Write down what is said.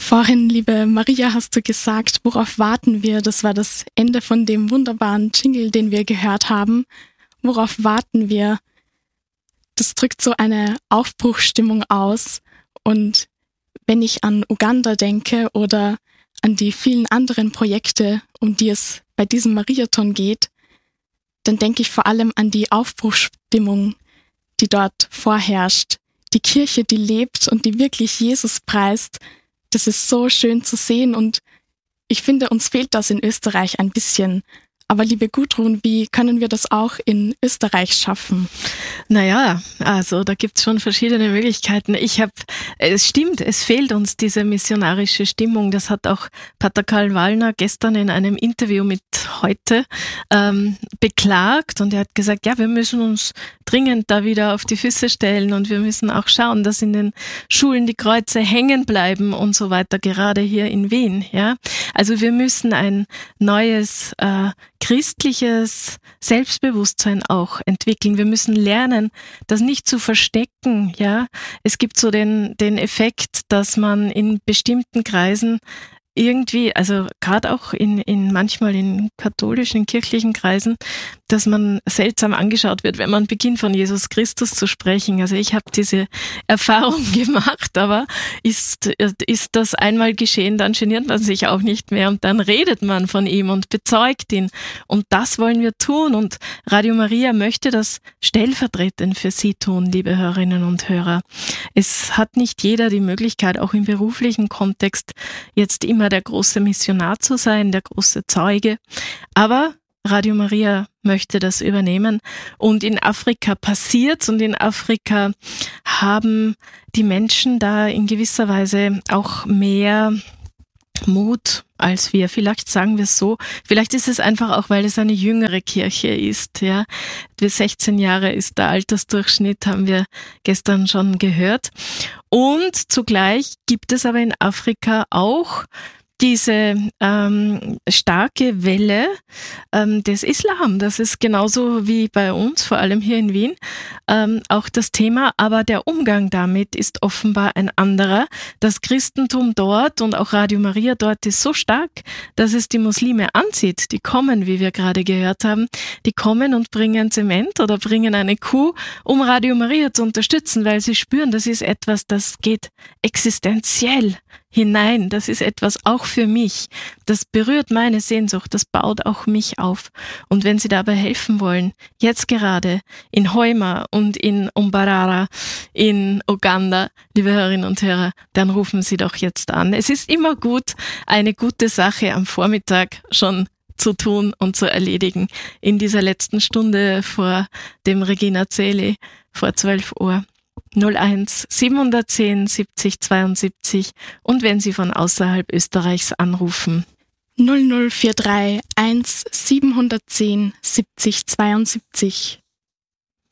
Vorhin, liebe Maria, hast du gesagt, worauf warten wir? Das war das Ende von dem wunderbaren Jingle, den wir gehört haben. Worauf warten wir? Das drückt so eine Aufbruchsstimmung aus. Und wenn ich an Uganda denke oder an die vielen anderen Projekte, um die es bei diesem Mariathon geht, dann denke ich vor allem an die Aufbruchsstimmung, die dort vorherrscht. Die Kirche, die lebt und die wirklich Jesus preist. Das ist so schön zu sehen und ich finde, uns fehlt das in Österreich ein bisschen. Aber liebe Gudrun, wie können wir das auch in Österreich schaffen? Naja, also da gibt's schon verschiedene Möglichkeiten. Es stimmt, es fehlt uns diese missionarische Stimmung. Das hat auch Pater Karl Wallner gestern in einem Interview mit Heute beklagt und er hat gesagt, ja, wir müssen uns dringend da wieder auf die Füße stellen und wir müssen auch schauen, dass in den Schulen die Kreuze hängen bleiben und so weiter, gerade hier in Wien. Ja, also wir müssen ein neues christliches Selbstbewusstsein auch entwickeln. Wir müssen lernen, das nicht zu verstecken. Ja, es gibt so den Effekt, dass man in bestimmten Kreisen irgendwie, also gerade auch manchmal in katholischen, kirchlichen Kreisen, dass man seltsam angeschaut wird, wenn man beginnt von Jesus Christus zu sprechen. Also ich habe diese Erfahrung gemacht, aber ist das einmal geschehen, dann geniert man sich auch nicht mehr und dann redet man von ihm und bezeugt ihn. Und das wollen wir tun und Radio Maria möchte das stellvertretend für Sie tun, liebe Hörerinnen und Hörer. Es hat nicht jeder die Möglichkeit, auch im beruflichen Kontext jetzt immer der große Missionar zu sein, der große Zeuge, aber Radio Maria möchte das übernehmen und in Afrika passiert's und in Afrika haben die Menschen da in gewisser Weise auch mehr Mut als wir. Vielleicht sagen wir es so. Vielleicht ist es einfach auch, weil es eine jüngere Kirche ist. Ja, 16 Jahre ist der Altersdurchschnitt, haben wir gestern schon gehört. Und zugleich gibt es aber in Afrika auch diese starke Welle des Islam. Das ist genauso wie bei uns, vor allem hier in Wien, auch das Thema, aber der Umgang damit ist offenbar ein anderer. Das Christentum dort und auch Radio Maria dort ist so stark, dass es die Muslime anzieht. Die kommen, wie wir gerade gehört haben, die kommen und bringen Zement oder bringen eine Kuh, um Radio Maria zu unterstützen, weil sie spüren, das ist etwas, das geht existenziell hinein. Das ist etwas auch für mich. Das berührt meine Sehnsucht. Das baut auch mich auf. Und wenn Sie dabei helfen wollen, jetzt gerade in Hoima und in Umbarara in Uganda, liebe Hörerinnen und Hörer, dann rufen Sie doch jetzt an. Es ist immer gut, eine gute Sache am Vormittag schon zu tun und zu erledigen. In dieser letzten Stunde vor dem Regina Coeli vor 12 Uhr. 01 710 70 72 und wenn Sie von außerhalb Österreichs anrufen. 0043 1 710 70 72.